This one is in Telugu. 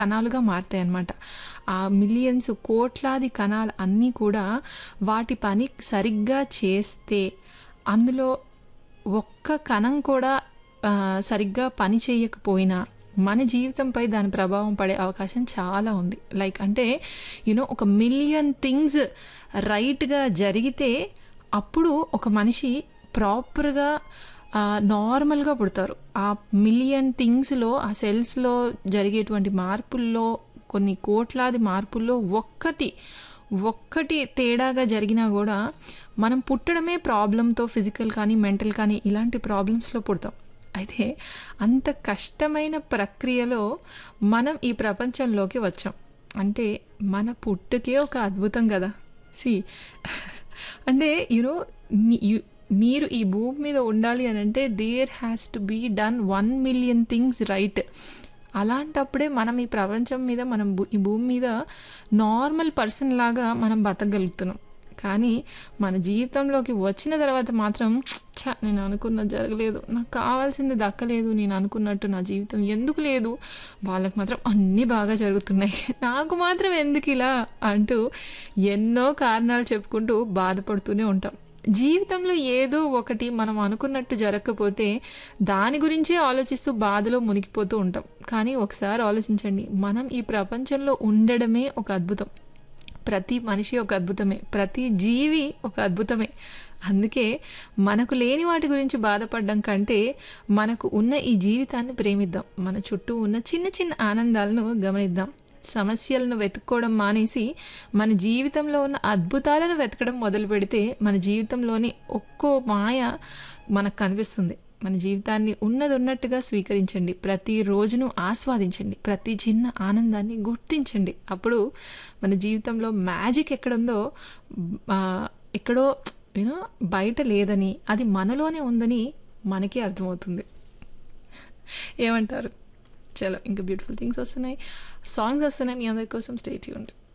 కణాలుగా మారతాయన్నమాట. ఆ మిలియన్స్ కోట్లాది కణాలు అన్నీ కూడా వాటి పని సరిగ్గా చేస్తే అందులో ఒక్క కణం కూడా సరిగ్గా పని చేయకపోయినా మన జీవితంపై దాని ప్రభావం పడే అవకాశం చాలా ఉంది. లైక్ అంటే ఒక మిలియన్ థింగ్స్ రైట్గా జరిగితే అప్పుడు ఒక మనిషి ప్రాపర్గా నార్మల్గా పుడతారు. ఆ మిలియన్ థింగ్స్లో ఆ సెల్స్లో జరిగేటువంటి మార్పుల్లో కొన్ని కోట్లాది మార్పుల్లో ఒక్కటి తేడాగా జరిగినా కూడా మనం పుట్టడమే ప్రాబ్లంతో ఫిజికల్ కానీ మెంటల్ కానీ ఇలాంటి ప్రాబ్లమ్స్లో పుడతాం. అయితే అంత కష్టమైన ప్రక్రియలో మనం ఈ ప్రపంచంలోకి వచ్చాం అంటే మన పుట్టుకే ఒక అద్భుతం కదా. సి అంటే మీరు ఈ భూమి మీద ఉండాలి అని అంటే there has to be done 1 million things right. అలాంటప్పుడే మనం ఈ ప్రపంచం మీద ఈ భూమి మీద నార్మల్ పర్సన్ లాగా మనం బతకగలుగుతున్నాం. కానీ మన జీవితంలోకి వచ్చిన తర్వాత మాత్రం నేను అనుకున్నది జరగలేదు, నాకు కావాల్సింది దక్కలేదు, నేను అనుకున్నట్టు నా జీవితం ఎందుకు లేదు, వాళ్ళకి మాత్రం అన్నీ బాగా జరుగుతున్నాయి, నాకు మాత్రం ఎందుకు ఇలా అంటూ ఎన్నో కారణాలు చెప్పుకుంటూ బాధపడుతూనే ఉంటాం. జీవితంలో ఏదో ఒకటి మనం అనుకున్నట్టు జరగకపోతే దాని గురించే ఆలోచిస్తూ బాధలో మునిగిపోతూ ఉంటాం. కానీ ఒకసారి ఆలోచించండి, మనం ఈ ప్రపంచంలో ఉండడమే ఒక అద్భుతం. ప్రతి మనిషి ఒక అద్భుతమే, ప్రతి జీవి ఒక అద్భుతమే. అందుకే మనకు లేని వాటి గురించి బాధపడడం కంటే మనకు ఉన్న ఈ జీవితాన్ని ప్రేమిద్దాం, మన చుట్టూ ఉన్న చిన్న చిన్న ఆనందాలను గమనిద్దాం. సమస్యలను వెతుక్కోవడం మానేసి మన జీవితంలో ఉన్న అద్భుతాలను వెతకడం మొదలు పెడితే మన జీవితంలోని ఒక్కో మాయ మనకు కనిపిస్తుంది. మన జీవితాన్ని ఉన్నట్టుగా స్వీకరించండి, ప్రతి రోజును ఆస్వాదించండి, ప్రతి చిన్న ఆనందాన్ని గుర్తించండి. అప్పుడు మన జీవితంలో మ్యాజిక్ ఎక్కడుందో ఎక్కడో బయట లేదని, అది మనలోనే ఉందని మనకి అర్థమవుతుంది. ఏమంటారు? చలో, ఇంకా బ్యూటిఫుల్ థింగ్స్ వస్తున్నాయి, సాంగ్స్ వస్తున్నాయి మీ అందరి కోసం. Stay tuned.